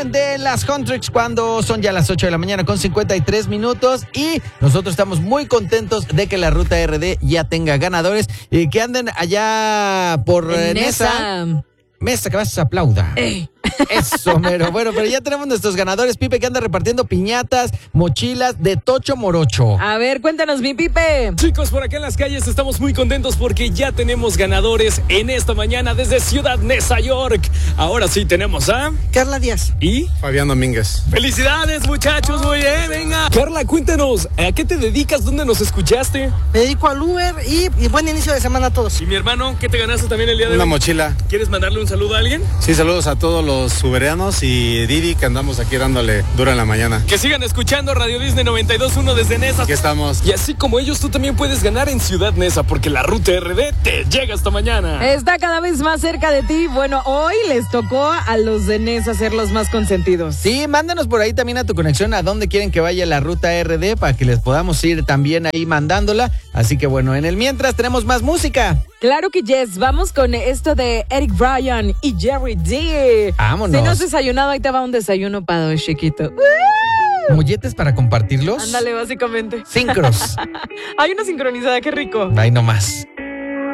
De las Huntrix cuando son ya las 8 de la mañana con 53 minutos y nosotros estamos muy contentos de que la Ruta RD ya tenga ganadores y que anden allá por Nesa. Mesa, que más se aplauda. Eso, mero. Bueno, pero ya tenemos nuestros ganadores. Pipe, que anda repartiendo piñatas, mochilas de Tocho Morocho. A ver, cuéntanos, mi Pipe. Chicos, por acá en las calles estamos muy contentos porque ya tenemos ganadores en esta mañana desde Ciudad Neza, York. Ahora sí tenemos a Carla Díaz y Fabián Domínguez. ¡Felicidades, muchachos! Muy bien, venga. Carla, cuéntanos, ¿a qué te dedicas? ¿Dónde nos escuchaste? Me dedico al Uber y buen inicio de semana a todos. Y mi hermano, ¿qué te ganaste también el día de hoy? Una mochila. ¿Quieres mandarle un saludo a alguien? Sí, saludos a todos los uberianos y Didi, que andamos aquí dándole duro en la mañana. Que sigan escuchando Radio Disney 92.1 desde Neza. Aquí estamos. Y así como ellos, tú también puedes ganar en Ciudad Neza, porque la Ruta RD te llega hasta mañana. Está cada vez más cerca de ti. Bueno, hoy les tocó a los de Neza ser los más consentidos. Sí, mándanos por ahí también a tu conexión a dónde quieren que vaya la Ruta RD para que les podamos ir también ahí mandándola. Así que bueno, en el mientras tenemos más música. Claro que yes, vamos con esto de Eric Bryan y Jerry D. Vámonos. Si no has desayunado, ahí te va un desayuno para hoy, chiquito. ¿Molletes para compartirlos? Ándale, básicamente. Sincros. Hay una sincronizada, qué rico. Ahí nomás.